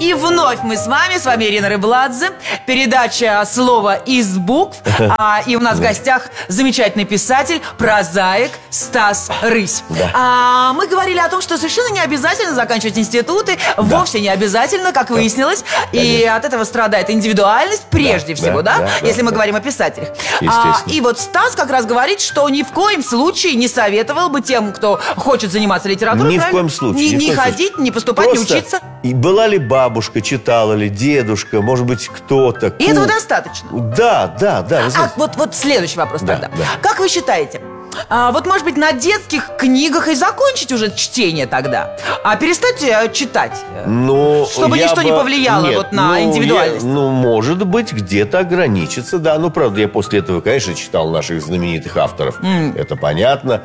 И вновь мы с вами Ирина Рыбладзе. Передача «Слово из букв». И у нас в гостях замечательный писатель, прозаик Стас Рысь. Мы говорили о том, что совершенно не обязательно заканчивать институты. Вовсе не обязательно, как выяснилось. И от этого страдает индивидуальность прежде всего, если мы говорим о писателях. И вот Стас как раз говорит, что ни в коем случае не советовал бы тем, кто хочет заниматься литературой, ни в коем случае, не ходить, не поступать, просто не учиться. И была ли бабушка, читала ли дедушка, может быть, кто-то. И этого достаточно. Да. Вот следующий вопрос тогда. Как вы считаете? Вот, может быть, на детских книгах и закончить уже чтение тогда, а перестать читать, чтобы ничто не повлияло на индивидуальность? Может быть, где-то ограничиться, да. Правда, я после этого, конечно, читал наших знаменитых авторов. Это понятно.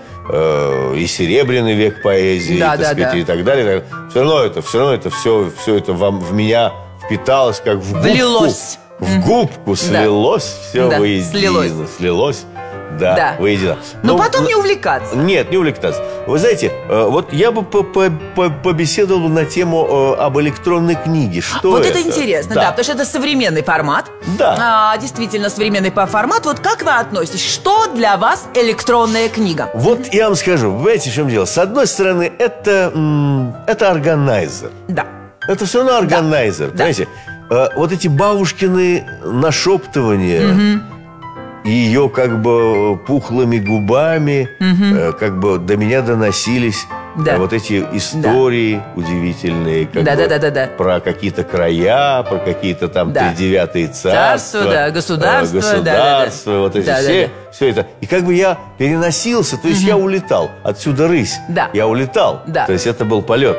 И Серебряный век поэзии, и так далее. Все равно это все это в меня впиталось, как в губку. Влилось. В губку слилось, все воедино. Слилось. Да, воедино. Но потом не увлекаться. Нет, не увлекаться. Вы знаете, вот я бы побеседовал на тему об электронной книге. Что вот это интересно, потому что это современный формат. Да. Действительно, современный формат. Вот как вы относитесь? Что для вас электронная книга? Вот я вам скажу, понимаете, в чем дело? С одной стороны, это органайзер. Да. Это все равно органайзер, понимаете? Вот эти бабушкины нашептывания... И ее как бы пухлыми губами как бы до меня доносились вот эти истории удивительные про какие-то края, про какие-то там тридевятые царства, государства, вот эти все это. И как бы я переносился, то есть я улетал. Отсюда рысь. Я улетал. То есть это был полет.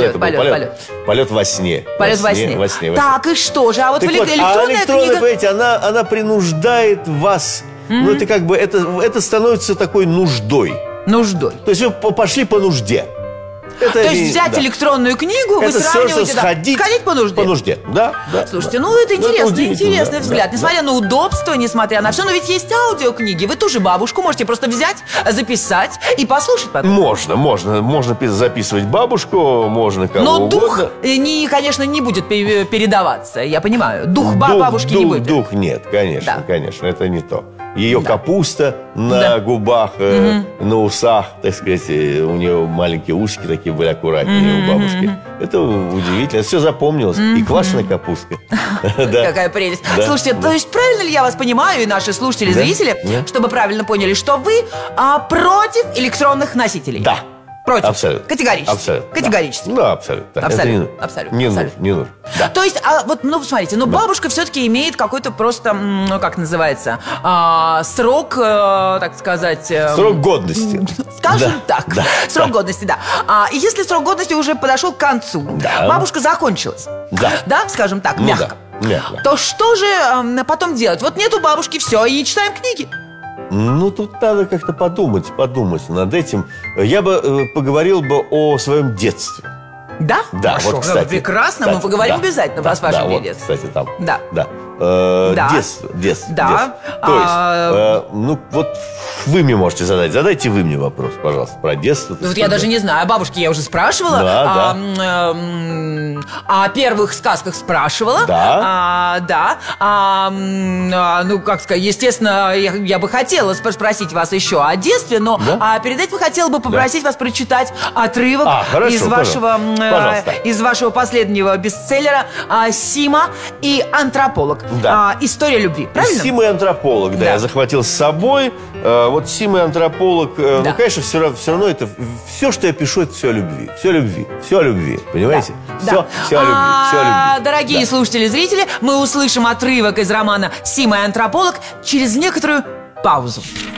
Полет во сне. Полет во сне. Так, и что же? А вот электронная книга... понимаете, она принуждает вас. Это как бы, это становится такой нуждой. То есть вы пошли по нужде. То есть взять электронную книгу, вы сравниваете, сходить по нужде. По нужде, да. Слушайте, это интересный взгляд. Несмотря на удобство, несмотря на все, но ведь есть аудиокниги. Вы тоже бабушку можете просто взять, записать и послушать потом. Можно записывать бабушку, можно кого угодно. Но дух, конечно, не будет передаваться, я понимаю. Дух бабушки не будет. Дух нет, конечно, это не то. Ее капуста на губах, на усах, так сказать, у нее маленькие ушки такие были аккуратнее у бабушки. Это удивительно, это все запомнилось. И квашеная капустка. Какая прелесть. Слушайте, то есть правильно ли я вас понимаю, и наши слушатели, зрители, чтобы правильно поняли, что вы против электронных носителей? Да. Против? Абсолютно. Категорически? Абсолютно. Категорически? Абсолютно. Абсолютно. Не нужно. То есть, смотрите, бабушка все-таки имеет какой-то просто, как называется, срок, так сказать... Срок годности. Скажем так. Срок годности, и если срок годности уже подошел к концу, бабушка закончилась, скажем так, мягко, то что же потом делать? Вот нету бабушки, все, и не читаем книги. Тут надо как-то подумать над этим. Я бы поговорил бы о своем детстве. Да? Хорошо, вот, кстати. Прекрасно, мы поговорим обязательно про ваше детство. Кстати, там. Детство. То есть, вот вы мне можете задайте вы мне вопрос, пожалуйста, про детство. Я даже не знаю, о бабушке я уже спрашивала. О первых сказках спрашивала. Как сказать, естественно, я бы хотела спросить вас еще о детстве, но перед этим хотела бы попросить вас прочитать отрывок из вашего последнего бестселлера «Сима и антрополог». История любви, правильно? Сима и антрополог, я захватил с собой. Вот Сима и антрополог, конечно, все равно это все, что я пишу, это все о любви. Все о любви, понимаете? Все о любви. Дорогие слушатели и зрители, мы услышим отрывок из романа «Сима и антрополог» через некоторую паузу.